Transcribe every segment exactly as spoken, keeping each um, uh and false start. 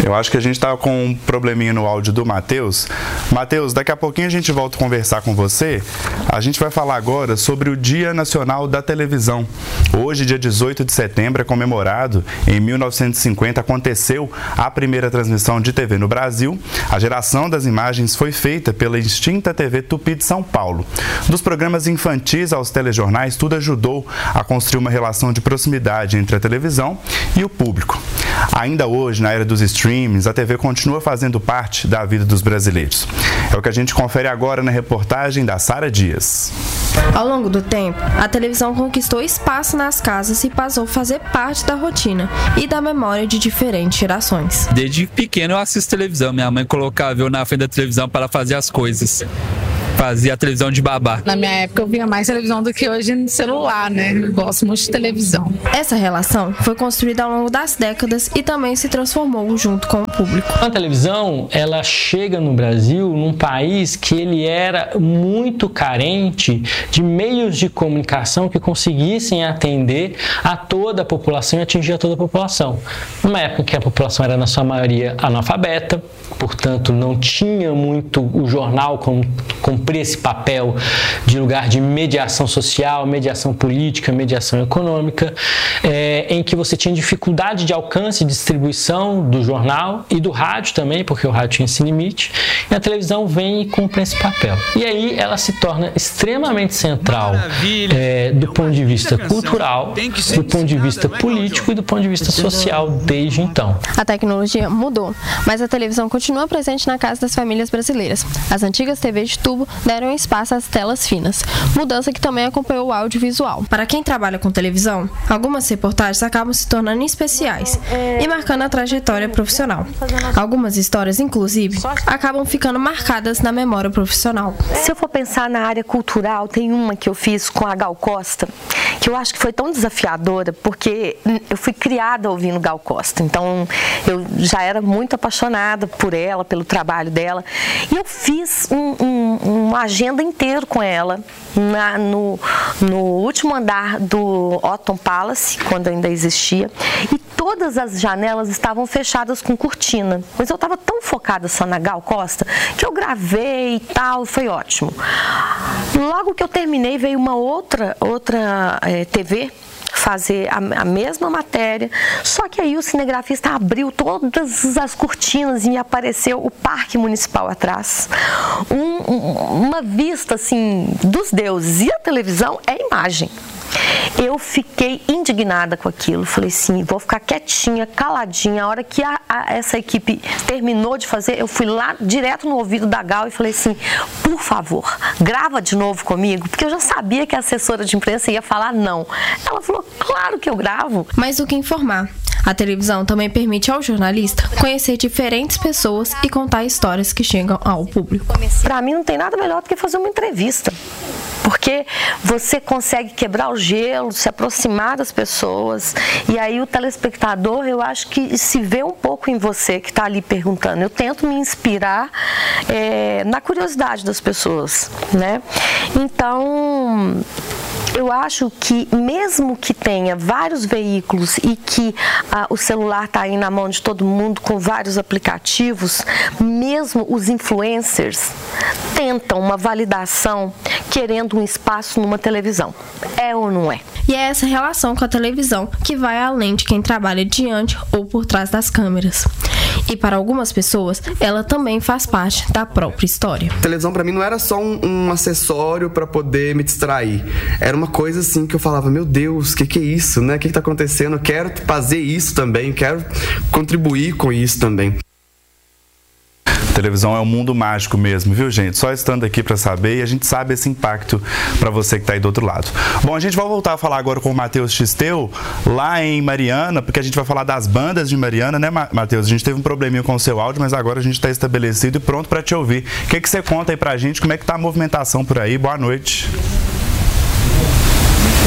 Eu acho que a gente está com um probleminha no áudio do Matheus. Matheus, daqui a pouquinho a gente volta a conversar com você. A gente vai falar agora sobre o Dia Nacional da Televisão. Hoje, dia dezoito de setembro, é comemorado. Em mil novecentos e cinquenta aconteceu a primeira transmissão de T V no Brasil. A geração das imagens foi feita pela extinta T V Tupi de São Paulo. Dos programas infantis aos telejornais, tudo ajudou a construir uma relação de proximidade entre a televisão e o público. Ainda hoje, na era dos streamings, a T V continua fazendo parte da vida dos brasileiros. É o que a gente confere agora na reportagem da Sara Dias. Ao longo do tempo, a televisão conquistou espaço nas casas e passou a fazer parte da rotina e da memória de diferentes gerações. Desde pequeno eu assisto televisão. Minha mãe colocava eu na frente da televisão para fazer as coisas. Fazia a televisão de babá. Na minha época eu via mais televisão do que hoje no celular, né? Eu gosto muito de televisão. Essa relação foi construída ao longo das décadas e também se transformou junto com o público. A televisão, ela chega no Brasil, num país que ele era muito carente de meios de comunicação que conseguissem atender a toda a população e atingir a toda a população. Numa época que a população era, na sua maioria, analfabeta, portanto, não tinha muito o jornal como, como esse papel de lugar de mediação social, mediação política, mediação econômica, é, em que você tinha dificuldade de alcance e distribuição do jornal e do rádio também, porque o rádio tinha esse limite, e a televisão vem e cumpre esse papel. E aí ela se torna extremamente central é, do ponto de vista cultural, do ponto de vista político e do ponto de vista social desde então. A tecnologia mudou, mas a televisão continua presente na casa das famílias brasileiras. As antigas T Vs de tubo deram espaço às telas finas, mudança que também acompanhou o audiovisual. Para quem trabalha com televisão, algumas reportagens acabam se tornando especiais e marcando a trajetória profissional. Algumas histórias, inclusive, acabam ficando marcadas na memória profissional. Se eu for pensar na área cultural, tem uma que eu fiz com a Gal Costa, que eu acho que foi tão desafiadora, porque eu fui criada ouvindo Gal Costa, então eu já era muito apaixonada por ela, pelo trabalho dela, e eu fiz um, um uma agenda inteira com ela na, no, no último andar do Otton Palace, quando ainda existia, e todas as janelas estavam fechadas com cortina, mas eu estava tão focada só na Gal Costa que eu gravei e tal, foi ótimo. Logo que eu terminei, veio uma outra, outra é, T V fazer a, a mesma matéria, só que aí o cinegrafista abriu todas as cortinas e apareceu o Parque Municipal atrás. Um, um, uma vista assim dos deuses, e a televisão é imagem. Eu fiquei indignada com aquilo, falei assim, vou ficar quietinha, caladinha. A hora que a, a, essa equipe terminou de fazer, eu fui lá direto no ouvido da Gal e falei assim, por favor, grava de novo comigo, porque eu já sabia que a assessora de imprensa ia falar não. Ela falou, claro que eu gravo. Mais do que informar, a televisão também permite ao jornalista conhecer diferentes pessoas e contar histórias que chegam ao público. Para mim não tem nada melhor do que fazer uma entrevista, porque você consegue quebrar o gelo, se aproximar das pessoas, e aí o telespectador, eu acho que se vê um pouco em você que está ali perguntando. Eu tento me inspirar é, na curiosidade das pessoas, né? Então, eu acho que mesmo que tenha vários veículos e que ah, o celular está aí na mão de todo mundo com vários aplicativos, mesmo os influencers tentam uma validação querendo um espaço numa televisão. É ou não é? E é essa relação com a televisão que vai além de quem trabalha diante ou por trás das câmeras. E para algumas pessoas, ela também faz parte da própria história. A televisão para mim não era só um, um acessório para poder me distrair. Era uma coisa assim que eu falava, meu Deus, o que, que é isso, né? O que está acontecendo? Eu quero fazer isso também, quero contribuir com isso também. Televisão é um mundo mágico mesmo, viu, gente? Só estando aqui para saber, e a gente sabe esse impacto para você que está aí do outro lado. Bom, a gente vai voltar a falar agora com o Matheus Chisteu, lá em Mariana, porque a gente vai falar das bandas de Mariana, né, Matheus? A gente teve um probleminha com o seu áudio, mas agora a gente está estabelecido e pronto para te ouvir. O que, que você conta aí para a gente? Como é que tá a movimentação por aí? Boa noite.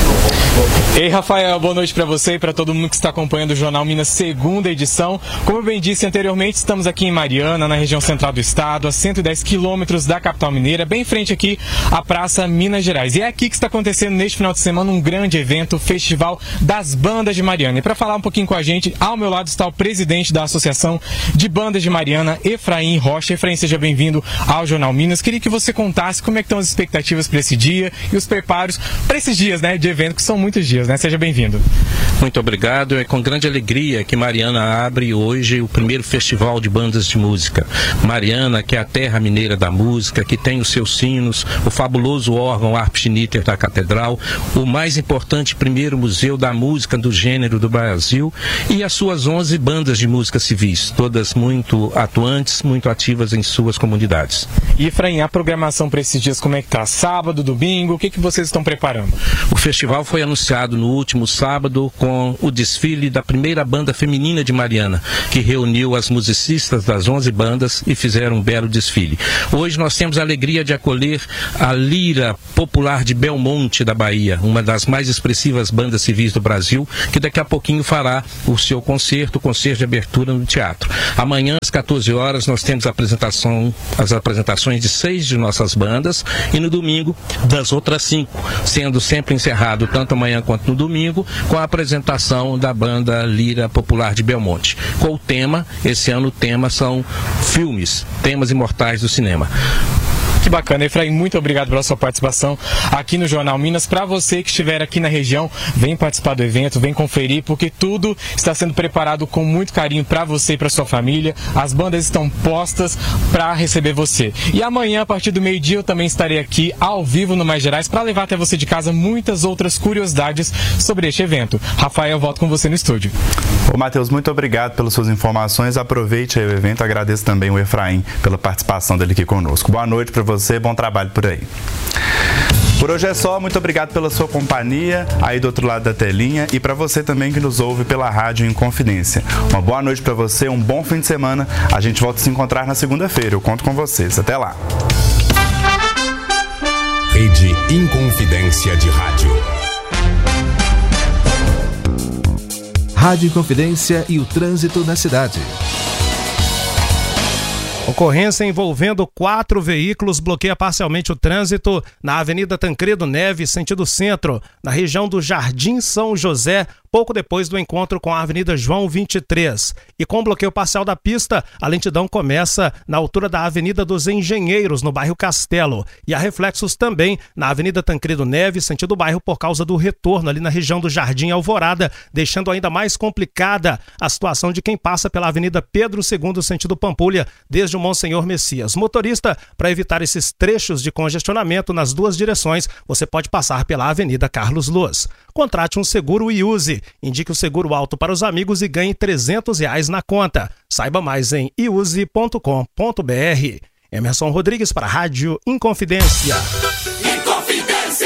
Ei, Rafael, boa noite para você e para todo mundo que está acompanhando o Jornal Minas, segunda edição. Como eu bem disse anteriormente, estamos aqui em Mariana, na região central do estado, a cento e dez quilômetros da capital mineira, bem em frente aqui à Praça Minas Gerais. E é aqui que está acontecendo neste final de semana um grande evento, o Festival das Bandas de Mariana. E para falar um pouquinho com a gente, ao meu lado está o presidente da Associação de Bandas de Mariana, Efraim Rocha. Efraim, seja bem-vindo ao Jornal Minas. Queria que você contasse como é que estão as expectativas para esse dia e os preparos para esses dias, né, de evento, que são muitos dias, né? Seja bem-vindo. Muito obrigado. É com grande alegria que Mariana abre hoje o primeiro Festival de Bandas de Música. Mariana, que é a terra mineira da música, que tem os seus sinos, o fabuloso órgão Arpschnitter da Catedral, o mais importante primeiro museu da música do gênero do Brasil e as suas onze bandas de música civis, todas muito atuantes, muito ativas em suas comunidades. E, Efraim, a programação para esses dias como é que tá? Sábado, domingo, o que, que vocês estão preparando? O festival foi anunciado no último sábado com o desfile da primeira banda feminina de Mariana, que reuniu as musicistas das onze bandas e fizeram um belo desfile. Hoje nós temos a alegria de acolher a Lira Popular de Belmonte, da Bahia, uma das mais expressivas bandas civis do Brasil, que daqui a pouquinho fará o seu concerto, o concerto de abertura no teatro. Amanhã, às quatorze horas, nós temos a apresentação, as apresentações de seis de nossas bandas e no domingo das outras cinco, sendo sempre encerrado tanto amanhã quanto no domingo com a apresentação da banda Lira Popular de Belmonte. Com o tema, esse ano o tema são filmes, temas imortais do cinema. Que bacana, Efraim, muito obrigado pela sua participação aqui no Jornal Minas. Para você que estiver aqui na região, vem participar do evento, vem conferir, porque tudo está sendo preparado com muito carinho para você e para sua família. As bandas estão postas para receber você. E amanhã, a partir do meio-dia, eu também estarei aqui ao vivo no Mais Gerais para levar até você de casa muitas outras curiosidades sobre este evento. Rafael, eu volto com você no estúdio. Ô, Matheus, muito obrigado pelas suas informações. Aproveite aí o evento. Agradeço também o Efraim pela participação dele aqui conosco. Boa noite para você, bom trabalho por aí. Por hoje é só, muito obrigado pela sua companhia aí do outro lado da telinha e para você também que nos ouve pela Rádio Inconfidência. Uma boa noite para você, um bom fim de semana. A gente volta a se encontrar na segunda-feira. Eu conto com vocês. Até lá. Rede Inconfidência de Rádio. Rádio Inconfidência e o trânsito na cidade. Ocorrência envolvendo quatro veículos bloqueia parcialmente o trânsito na Avenida Tancredo Neves, sentido centro, na região do Jardim São José, pouco depois do encontro com a Avenida João vinte e três. E com o bloqueio parcial da pista, a lentidão começa na altura da Avenida dos Engenheiros, no bairro Castelo. E há reflexos também na Avenida Tancredo Neves, sentido bairro, por causa do retorno ali na região do Jardim Alvorada, deixando ainda mais complicada a situação de quem passa pela Avenida Pedro segundo, sentido Pampulha, desde o Monsenhor Messias. Motorista, para evitar esses trechos de congestionamento nas duas direções, você pode passar pela Avenida Carlos Luz. Contrate um seguro e use. Indique o seguro alto para os amigos e ganhe trezentos reais na conta. Saiba mais em iuse ponto com ponto br. Emerson Rodrigues para a Rádio Inconfidência. Inconfidência!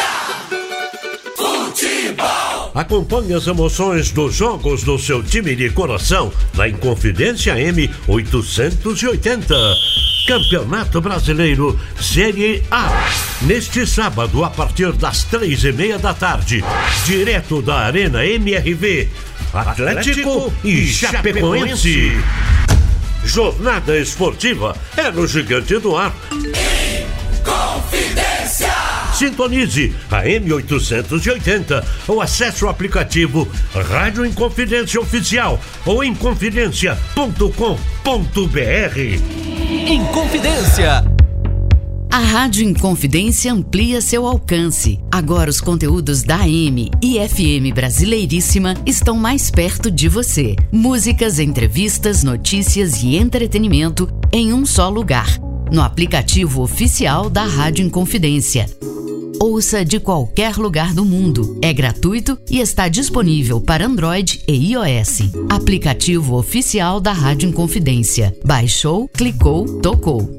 Futebol! Acompanhe as emoções dos jogos do seu time de coração na Inconfidência M oitocentos e oitenta. Campeonato Brasileiro Série A. Neste sábado, a partir das três e meia da tarde, direto da Arena M R V, Atlético e Chapecoense. Jornada esportiva é no Gigante do Ar. Inconfidência! Sintonize a M oitocentos e oitenta ou acesse o aplicativo Rádio Inconfidência Oficial ou inconfidência ponto com ponto br. Inconfidência. A Rádio Inconfidência amplia seu alcance. Agora os conteúdos da A M e F M Brasileiríssima estão mais perto de você. Músicas, entrevistas, notícias e entretenimento em um só lugar. No aplicativo oficial da Rádio Inconfidência. Ouça de qualquer lugar do mundo. É gratuito e está disponível para Android e iOS. Aplicativo oficial da Rádio Inconfidência. Baixou, clicou, tocou.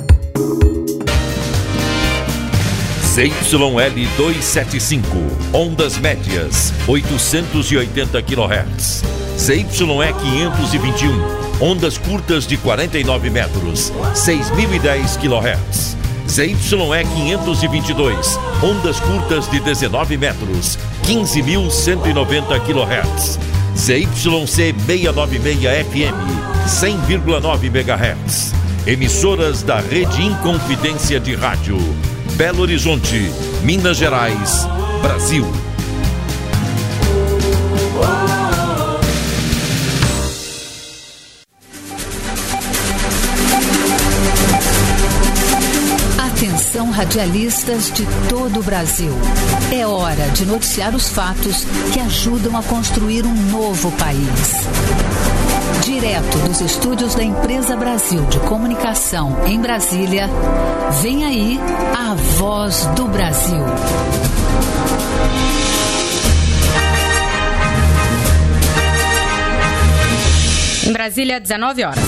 Z Y L duzentos e setenta e cinco, ondas médias, oitocentos e oitenta quilohertz. Z Y E quinhentos e vinte e um, ondas curtas de quarenta e nove metros, seis mil e dez quilohertz. Z Y E quinhentos e vinte e dois, ondas curtas de dezenove metros, quinze mil cento e noventa quilohertz. Z Y C seiscentos e noventa e seis F M, cem vírgula nove megahertz. Emissoras da Rede Inconfidência de Rádio. Belo Horizonte, Minas Gerais, Brasil. Atenção, radialistas de todo o Brasil. É hora de noticiar os fatos que ajudam a construir um novo país. Direto dos estúdios da Empresa Brasil de Comunicação em Brasília, vem aí a Voz do Brasil. Em Brasília, dezenove horas.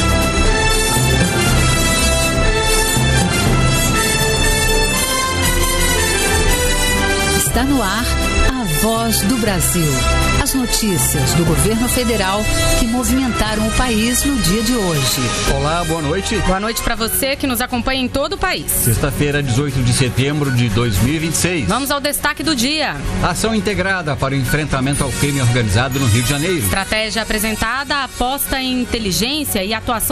Está no ar a Voz do Brasil. As notícias do governo federal que movimentaram o país no dia de hoje. Olá, boa noite. Boa noite para você que nos acompanha em todo o país. Sexta-feira, dezoito de setembro de dois mil e vinte e seis. Vamos ao destaque do dia. Ação integrada para o enfrentamento ao crime organizado no Rio de Janeiro. Estratégia apresentada aposta em inteligência e atuação